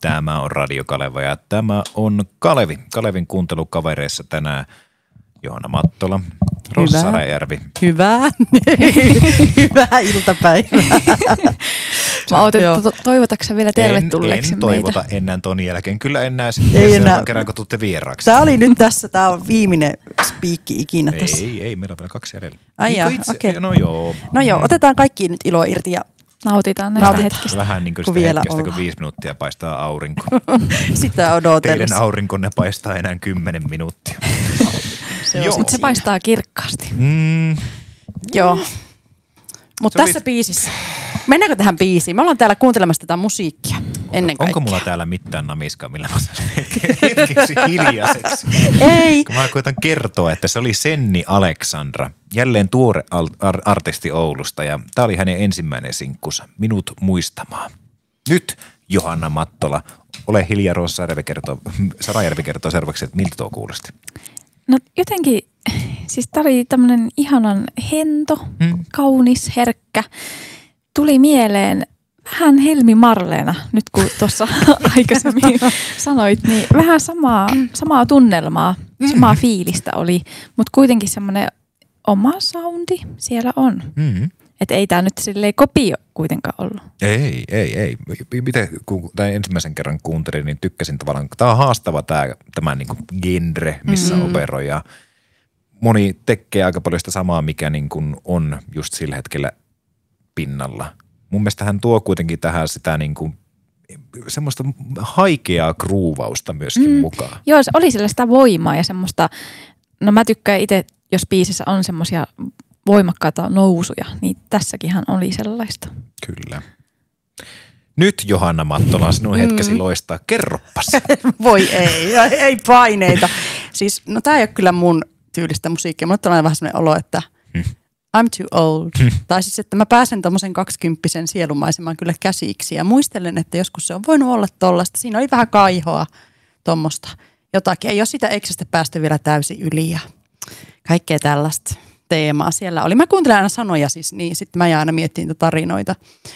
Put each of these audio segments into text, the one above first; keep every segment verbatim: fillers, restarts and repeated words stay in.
Tämä on Radio Kaleva ja tämä on Kalevi. Kalevin kuuntelukavereissa tänään Johanna Mattola, Rossa Räjärvi. Hyvää. Hyvää iltapäivää. Mä ootin, to- toivotatko vielä tervetulleeksi En, en toivota enää ton jälkeen. Kyllä en näe seuraavan kerran, kun tuutte vieraaksi. Tämä oli nyt tässä, tämä on viimeinen spiikki ikinä ei, tässä. Ei, ei, meillä on vielä kaksi jäljellä. Ai jaa, okei. Okay. No joo. No joo, otetaan kaikki nyt ilo irti ja nautitaan näistä Nautitaan. hetkistä. Vähän niin kuin sitä vielä hetkestä, ollaan. kun viisi minuuttia paistaa aurinko. Sitä odotellessa. Teidän aurinkonne paistaa enää kymmenen minuuttia. Se, joo. Se paistaa kirkkaasti. Mm. Joo. Mutta tässä oli... biisissä. Mennäänkö tähän biisiin? Me ollaan täällä kuuntelemassa tätä musiikkia ennen kaikkea. Onko mulla täällä mitään namiskaa, millä mä saan hetkeksi hiljaiseksi? Ei. Kun mä koitan kertoa, että se oli Senni Aleksandra, jälleen tuore ar- artisti Oulusta ja tää oli hänen ensimmäinen sinkkunsa, Minut muistamaan. Nyt Johanna Mattola, ole hiljaa, Rossa Räjärvi kertoo, Sarajärvi kertoo seuraavaksi, että miltä tuo kuulosti? No jotenkin, siis tää oli tämmönen ihanan hento, hmm. kaunis, herkkä. Tuli mieleen vähän Helmi Marleena, nyt kun tuossa aikaisemmin sanoit, niin vähän samaa, samaa tunnelmaa, samaa fiilistä oli, mutta kuitenkin semmoinen oma soundi siellä on. Mm-hmm. Että ei tämä nyt silleen kopio kuitenkaan ollut. Ei, ei, ei. Miten kun tämän ensimmäisen kerran kuuntelin, niin tykkäsin tavallaan, tämä on haastava tämä, tämä niin kuin genre, missä mm-hmm. operoi ja moni tekee aika paljon sitä samaa, mikä niin kuin on just sillä hetkellä pinnalla. Mun mielestä hän tuo kuitenkin tähän sitä niin kuin semmoista haikeaa kruuvausta myöskin mm. mukaan. Joo, se oli sellaista voimaa ja semmoista, no mä tykkään itse, jos biisissä on semmoisia voimakkaita nousuja, niin tässäkin oli sellaista. Kyllä. Nyt Johanna Mattola, sinun hetkesi mm. loistaa. Kerroppas. Voi ei, ei paineita. Siis, no tää ei ole kyllä mun tyylistä musiikkia. Mulle tulee vähän semmoinen olo, että hmm. I'm too old. Hmm. Tai siis, että mä pääsen tommosen kaksikymppisen sielumaisemaan kyllä käsiksi ja muistelen, että joskus se on voinut olla tollaista. Siinä oli vähän kaihoa tommosta jotakin. Ei ole sitä eksästä päästy vielä täysin yli ja kaikkea tällaista teemaa siellä oli. Mä kuuntelen aina sanoja siis, niin sitten mä jään aina miettiin niitä tarinoita.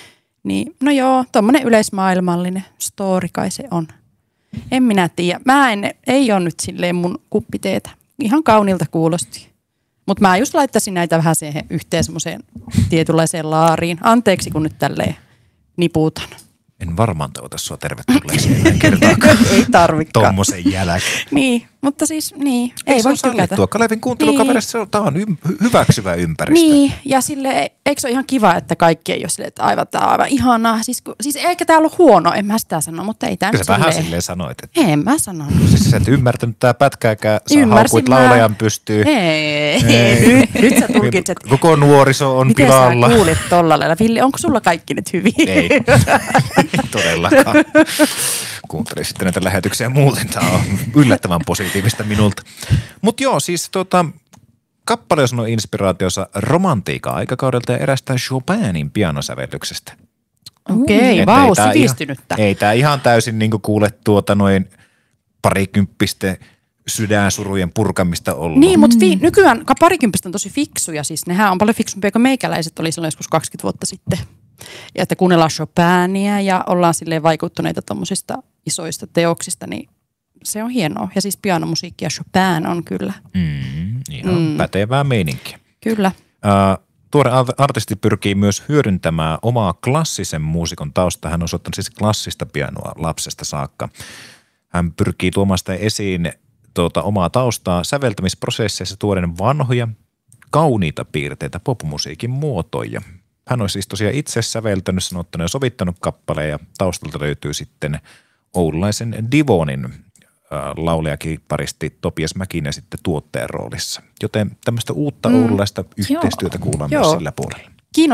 Niin, no joo, tommonen yleismaailmallinen story kai se on. En minä tiedä. Mä en, ei ole nyt silleen mun kuppiteetä. Ihan kaunilta kuulosti. Mutta mä just laittaisin näitä vähän siihen yhteen semmoiseen tietynlaiseen laariin. Anteeksi, kun nyt tälleen niputan. En varmaan toivota sua tervetulleeksi enää kertaakaan. Ei tarvikaan. Tommosen jälkeen. Niin, mutta siis niin. Ei, ei voi tykätä. Tuo Kalevin kuuntelukaverissa niin. Tämä on ym- hyväksyvä ympäristö. Niin, ja sille eikö se ole ihan kiva, että kaikki ei ole silleen, että aivan, tämä on aivan ihanaa. Siis, siis eikä tämä ollut huono, en mä sitä sano, mutta ei tämä nyt silleen. Vähän silleen sanoit. Että en mä sanonut. Siis sä et ymmärtänyt tää pätkääkään, sä haukuit laulajan pystyyn. Ei, ei. Nyt, nyt sä tulkitset. Koko nuoriso on miten pilalla. Miten sä kuulit tolla lailla? Villi, onko sulla kaikki nyt hyvin? Ei, todellakaan. Kuuntelin sitten näitä lähetyksiä muuten. Tämä on yllättävän positiivista minulta. Mutta joo, siis tota, kappale on inspiraatiossa romantiikan aikakaudelta ja erästä Chopinin pianosävellyksestä. Okei, okay, vau, sivistynyttä. Ei tämä ihan täysin niinku kuule tuota noin parikymppisten sydänsurujen purkamista ollut. Niin, mutta fi- nykyään parikymppistä on tosi fiksuja. Siis nehän on paljon fiksumpia kuin meikäläiset oli silloin joskus kaksikymmentä vuotta sitten. Ja että kuunnellaan Chopinia ja ollaan silleen vaikuttuneita tommosista isoista teoksista, niin se on hienoa. Ja siis pianomusiikki ja Chopin on kyllä. Mm, ihan mm. pätevää meininkiä. Kyllä. Uh, tuore artisti pyrkii myös hyödyntämään omaa klassisen muusikon taustaa. Hän on soittanut siis klassista pianoa lapsesta saakka. Hän pyrkii tuomaan sitä esiin tuota, omaa taustaa säveltämisprosesseissa tuoden vanhoja, kauniita piirteitä popmusiikin muotoja. Hän on siis tosiaan itse säveltänyt, sanottanut ja sovittanut kappaleen ja taustalta löytyy sitten oululaisen Divonin äh, laulajakiparisti Topias Mäkinen sitten tuottajan roolissa. Joten tämmöistä uutta mm. oululaista yhteistyötä kuullaan Joo. myös sillä puolella.